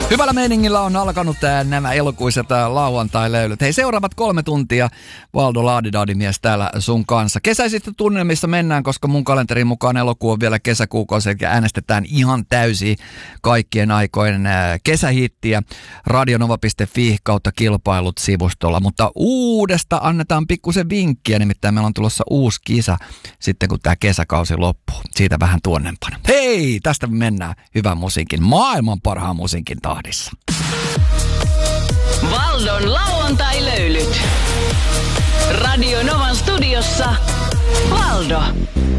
Hyvällä meiningillä on alkanut nämä elokuiset lauantai-löylyt. Hei, seuraavat 3 tuntia Valdo Laadidadimies täällä sun kanssa. Kesäisistä tunnelmissa mennään, koska mun kalenterin mukaan elokuu on vielä kesäkuukausi, eli äänestetään ihan täysin kaikkien aikojen kesähittiä radionova.fi kautta kilpailut sivustolla. Mutta uudesta annetaan pikkusen vinkkiä, nimittäin meillä on tulossa uusi kisa sitten, kun tämä kesäkausi loppuu. Siitä vähän tuonnempana. Hei, tästä mennään hyvän musiikin, maailman parhaan musiikin tahdissa. Valdon lauantai-löylyt. Radio Novan studiossa Valdo.